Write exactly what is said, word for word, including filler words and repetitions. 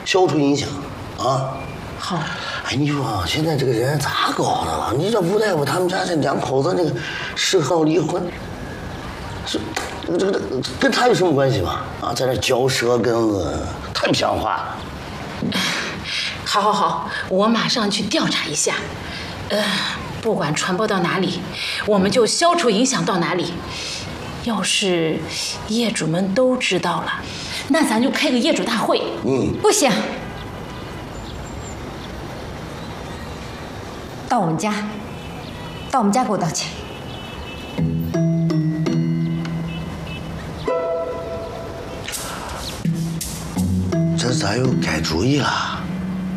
消除影响啊。 好。 哎，你说现在这个人咋搞的了？你这吴大夫他们家这两口子那个适合离婚，是这个这个跟他有什么关系吗？啊，在那嚼舌根子，太不像话了。 好，好，好，我马上去调查一下。呃，不管传播到哪里，我们就消除影响到哪里。要是业主们都知道了，那咱就开个业主大会。 嗯， 不行。到我们家，到我们家给我道歉。 这咋又改主意了？